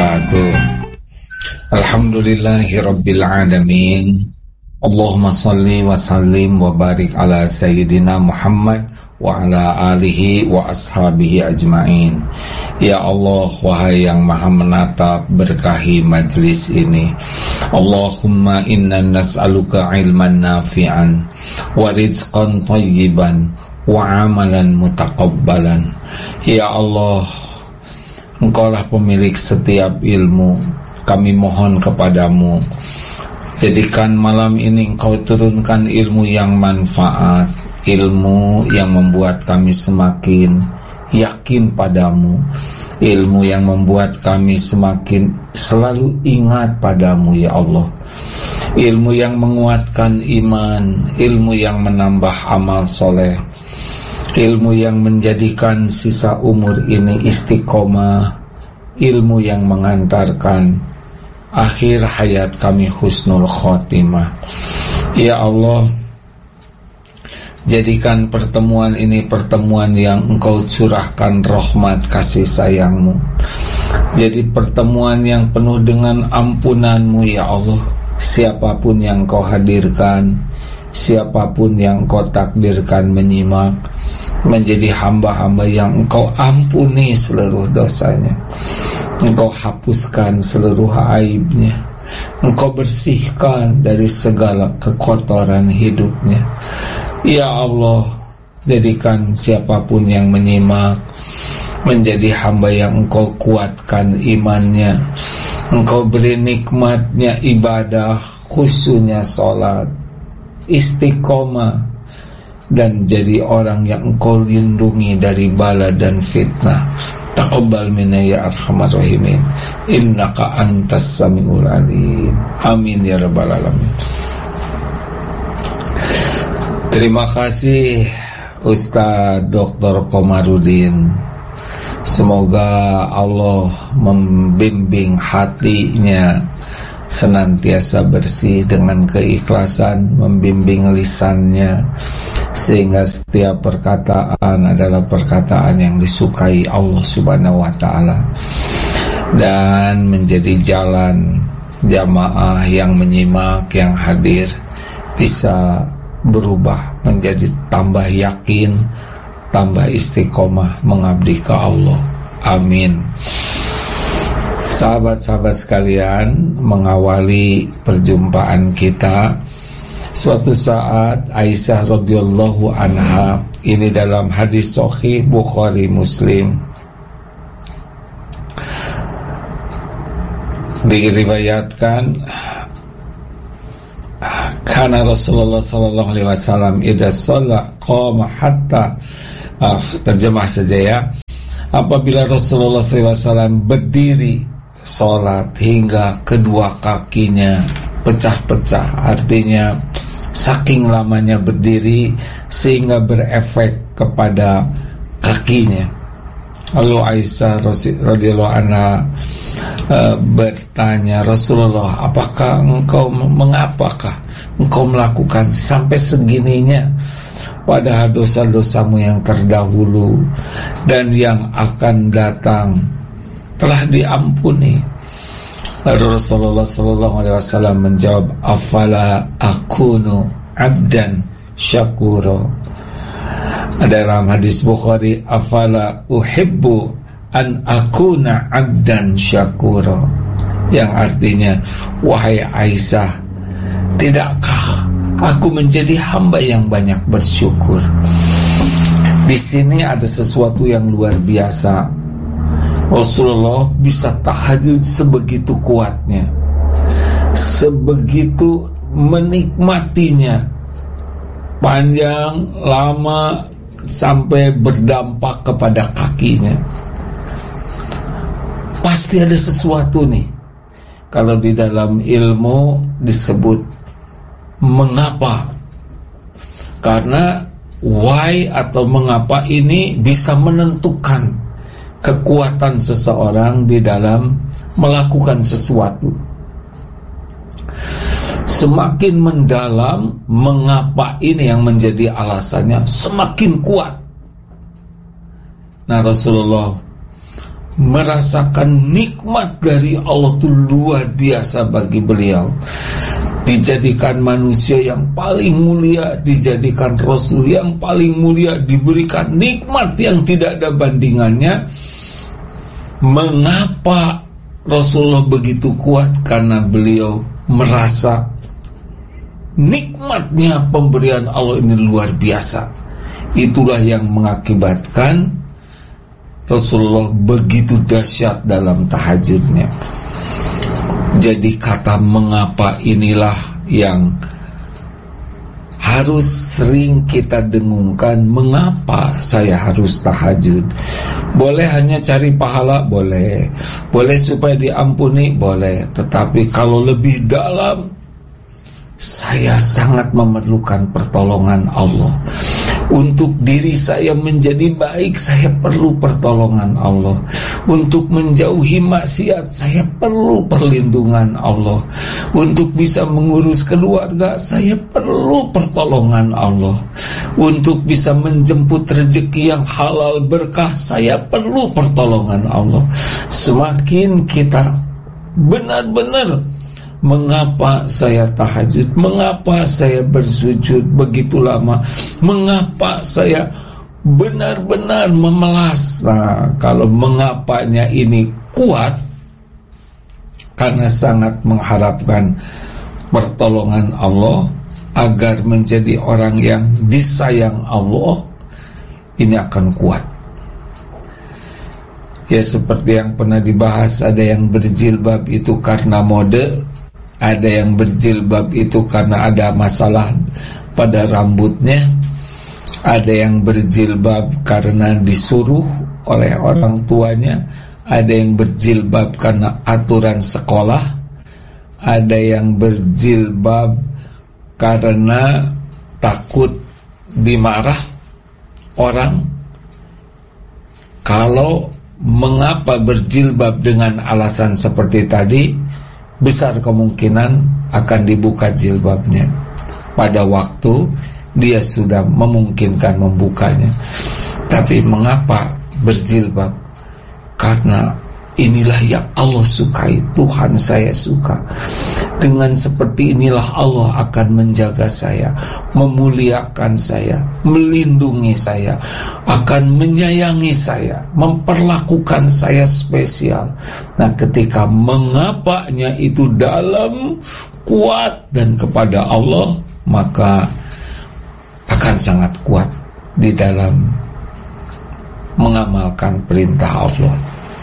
wabarakatuh. Alhamdulillahirabbil alamin. Allahumma salli wa sallim wa barik ala sayyidina Muhammad wa ala alihi wa ashabihi ajma'in. Ya Allah, wahai yang maha menatap, berkahi majlis ini. Allahumma inna nas'aluka ilman nafi'an wa rizqan thayyiban wa amalan mutaqabbalan. Ya Allah, Engkaulah pemilik setiap ilmu. Kami mohon kepadamu, jadikan malam ini Engkau turunkan ilmu yang manfaat, ilmu yang membuat kami semakin yakin padamu, ilmu yang membuat kami semakin selalu ingat padamu ya Allah, ilmu yang menguatkan iman, ilmu yang menambah amal soleh, ilmu yang menjadikan sisa umur ini istiqomah, ilmu yang mengantarkan akhir hayat kami husnul khotimah. Ya Allah, jadikan pertemuan ini pertemuan yang Engkau curahkan rahmat kasih sayang-Mu. Jadi pertemuan yang penuh dengan ampunan-Mu ya Allah. Siapapun yang Kau hadirkan, siapapun yang Kau takdirkan menyimak, menjadi hamba-hamba yang Engkau ampuni seluruh dosanya, Engkau hapuskan seluruh aibnya, Engkau bersihkan dari segala kekotoran hidupnya. Ya Allah, jadikan siapapun yang menyimak menjadi hamba yang Engkau kuatkan imannya, Engkau beri nikmatnya ibadah, khusyuknya sholat, istiqomah, dan jadi orang yang Engkau lindungi dari bala dan fitnah. Taqabbal minna ya arhamar rahimin, innaka antas samiul alim. Amin ya rabbal alamin. Terima kasih Ustaz Dr. Komarudin. Semoga Allah membimbing hatinya senantiasa bersih dengan keikhlasan, membimbing lisannya sehingga setiap perkataan adalah perkataan yang disukai Allah Subhanahu wa ta'ala, dan menjadi jalan jamaah yang menyimak, yang hadir bisa berubah menjadi tambah yakin, tambah istiqomah mengabdi ke Allah. Amin. Sahabat-sahabat sekalian, mengawali perjumpaan kita, suatu saat Aisyah radhiyallahu anha, ini dalam hadis sahih Bukhari Muslim, diriwayatkan, karena Rasulullah sallallahu alaihi wasallam idza shalla qama hatta, terjemah saja ya, apabila Rasulullah sallallahu alaihi wasallam berdiri sholat hingga kedua kakinya pecah-pecah, artinya saking lamanya berdiri sehingga berefek kepada kakinya. Lalu Aisyah radhiyallahu anha bertanya, Rasulullah, mengapakah engkau melakukan sampai segininya, padahal dosa-dosamu yang terdahulu dan yang akan datang telah diampuni? Lalu Rasulullah sallallahu alaihi wasallam menjawab, afala akunu abdan syakura. Dalam hadis Bukhari, afala uhibbu an akuna abdan syakura, yang artinya, wahai Aisyah, tidakkah aku menjadi hamba yang banyak bersyukur? Di sini ada sesuatu yang luar biasa. Rasulullah bisa tahajud sebegitu kuatnya, sebegitu menikmatinya, panjang, lama, sampai berdampak kepada kakinya. Pasti ada sesuatu nih. Kalau di dalam ilmu disebut mengapa, karena why atau mengapa ini bisa menentukan kekuatan seseorang di dalam melakukan sesuatu. Semakin mendalam mengapa ini yang menjadi alasannya, semakin kuat. Nah, Rasulullah merasakan nikmat dari Allah itu luar biasa bagi beliau. Dijadikan manusia yang paling mulia, dijadikan Rasul yang paling mulia, diberikan nikmat yang tidak ada bandingannya. Mengapa Rasulullah begitu kuat? Karena beliau merasa nikmatnya pemberian Allah ini luar biasa. Itulah yang mengakibatkan Rasulullah begitu dahsyat dalam tahajudnya. Jadi kata mengapa inilah yang harus sering kita dengungkan. Mengapa saya harus tahajud? Boleh hanya cari pahala, boleh. Boleh supaya diampuni, boleh. Tetapi kalau lebih dalam, saya sangat memerlukan pertolongan Allah. Untuk diri saya menjadi baik, saya perlu pertolongan Allah. Untuk menjauhi maksiat, saya perlu perlindungan Allah. Untuk bisa mengurus keluarga, saya perlu pertolongan Allah. Untuk bisa menjemput rezeki yang halal berkah, saya perlu pertolongan Allah. Semakin kita benar-benar mengapa saya tahajud, mengapa saya bersujud begitu lama, mengapa saya benar-benar memelas. Nah, kalau mengapanya ini kuat, karena sangat mengharapkan pertolongan Allah agar menjadi orang yang disayang Allah, ini akan kuat. Ya, seperti yang pernah dibahas, ada yang berjilbab itu karena mode, ada yang berjilbab itu karena ada masalah pada rambutnya, ada yang berjilbab karena disuruh oleh orang tuanya, ada yang berjilbab karena aturan sekolah, ada yang berjilbab karena takut dimarah orang. Kalau mengapa berjilbab dengan alasan seperti tadi, besar kemungkinan akan dibuka jilbabnya pada waktu dia sudah memungkinkan membukanya. Tapi mengapa berjilbab? Karena inilah yang Allah sukai, Tuhan saya suka. Dengan seperti inilah Allah akan menjaga saya, memuliakan saya, melindungi saya, akan menyayangi saya, memperlakukan saya spesial. Nah, ketika mengapanya itu dalam, kuat dan kepada Allah, maka akan sangat kuat di dalam mengamalkan perintah Allah.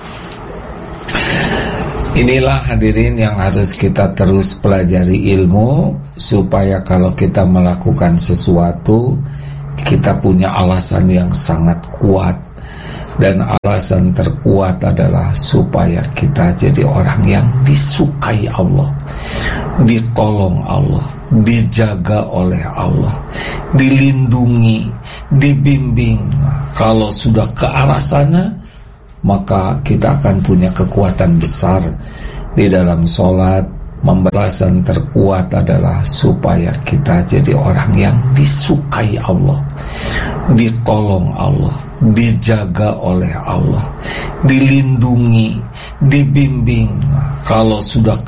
Inilah hadirin yang harus kita terus pelajari ilmu, supaya kalau kita melakukan sesuatu, kita punya alasan yang sangat kuat. Dan alasan terkuat adalah supaya kita jadi orang yang disukai Allah, ditolong Allah, dijaga oleh Allah, dilindungi, dibimbing. Kalau sudah ke arah sana, maka kita akan punya kekuatan besar di dalam sholat. Pembalasan terkuat adalah supaya kita jadi orang yang disukai Allah, ditolong Allah, dijaga oleh Allah, dilindungi, dibimbing. Kalau sudah